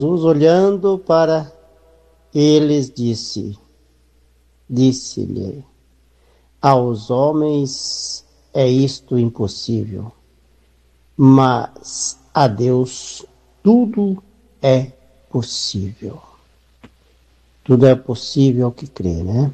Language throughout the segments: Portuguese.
Jesus, olhando para eles, disse-lhe: aos homens é isto impossível, mas a Deus tudo é possível. Tudo é possível ao que crê, né?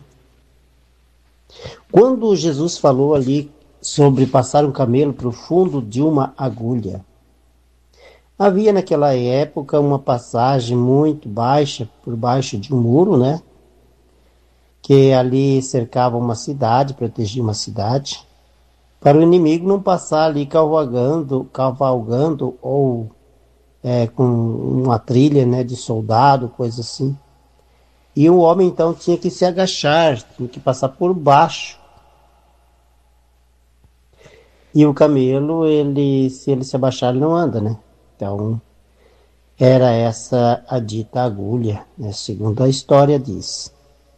Quando Jesus falou ali sobre passar um camelo para o fundo de uma agulha, havia naquela época uma passagem muito baixa, por baixo de um muro, né? Que ali cercava uma cidade, protegia uma cidade, para o inimigo não passar ali cavalgando ou com uma trilha, né, de soldado, coisa assim. E o homem então tinha que se agachar, tinha que passar por baixo. E o camelo, se ele se abaixar, ele não anda, né? Então, era essa a dita agulha, né, segundo a história diz.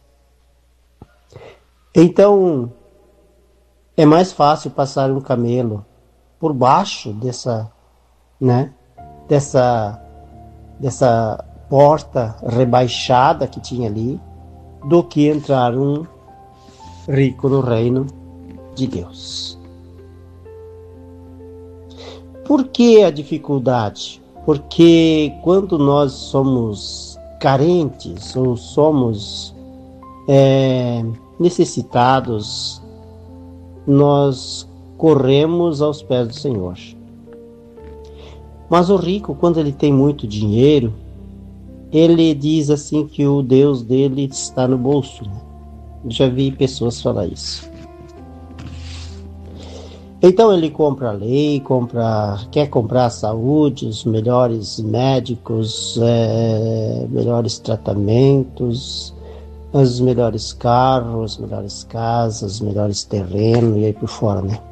Então, é mais fácil passar um camelo por baixo né, dessa porta rebaixada que tinha ali, do que entrar um rico no reino de Deus. Por que a dificuldade? Porque quando nós somos carentes ou somos necessitados, nós corremos aos pés do Senhor. Mas o rico, quando ele tem muito dinheiro, ele diz assim que o Deus dele está no bolso, né? Já vi pessoas falar isso. Então ele compra a lei, quer comprar a saúde, os melhores médicos, melhores tratamentos, os melhores carros, as melhores casas, os melhores terrenos e aí por fora, né?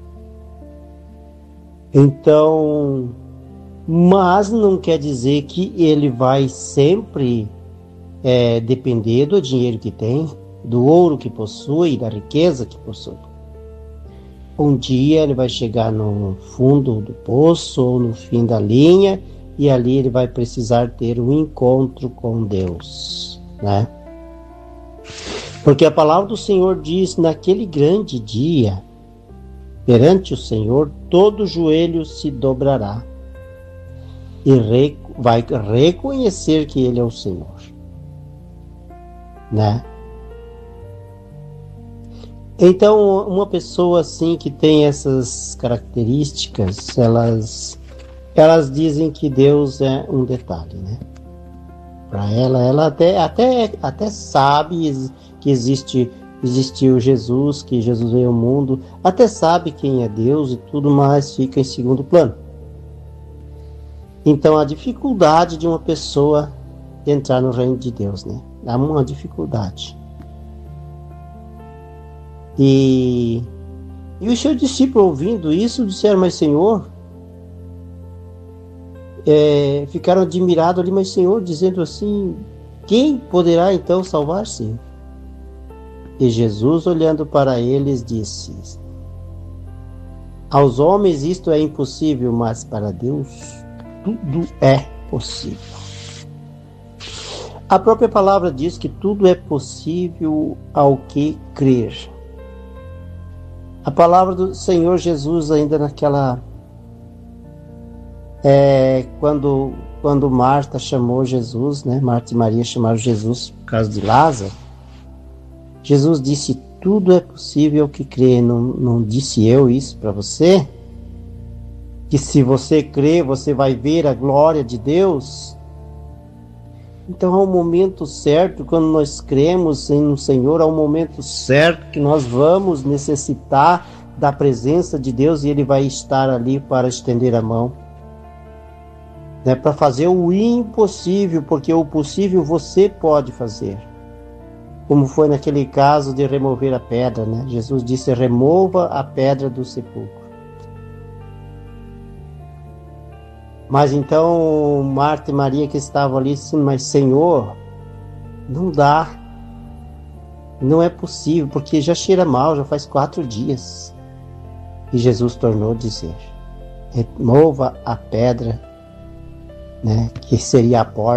Então, mas não quer dizer que ele vai sempre depender do dinheiro que tem, do ouro que possui, da riqueza que possui. Um dia ele vai chegar no fundo do poço ou no fim da linha e ali ele vai precisar ter um encontro com Deus, né? Porque a palavra do Senhor diz: naquele grande dia, perante o Senhor, todo joelho se dobrará e vai reconhecer que Ele é o Senhor, né? Então, uma pessoa assim que tem essas características, elas dizem que Deus é um detalhe, né? Para ela até sabe que existiu Jesus, que Jesus veio ao mundo, até sabe quem é Deus e tudo mais, fica em segundo plano. Então, a dificuldade de uma pessoa entrar no reino de Deus, né? Há uma dificuldade. E os seus discípulos, ouvindo isso, disseram: mas Senhor, ficaram admirados ali, mas Senhor, dizendo assim: quem poderá então salvar-se? E Jesus, olhando para eles, disse: aos homens isto é impossível, mas para Deus tudo é possível. A própria palavra diz que tudo é possível ao que crer. A palavra do Senhor Jesus, ainda naquela... quando Marta chamou Jesus, né? Marta e Maria chamaram Jesus por causa de Lázaro. Jesus disse: tudo é possível ao que crê. Não disse eu isso para você? Que se você crê, você vai ver a glória de Deus? Então, há um momento certo, quando nós cremos no Senhor, há um momento certo que nós vamos necessitar da presença de Deus e Ele vai estar ali para estender a mão, né, para fazer o impossível, porque o possível você pode fazer. Como foi naquele caso de remover a pedra, né? Jesus disse: remova a pedra do sepulcro. Mas então Marta e Maria, que estavam ali, disse: mas Senhor, não dá, não é possível, porque já cheira mal, já faz 4 dias. E Jesus tornou a dizer: remova a pedra né, que seria a porta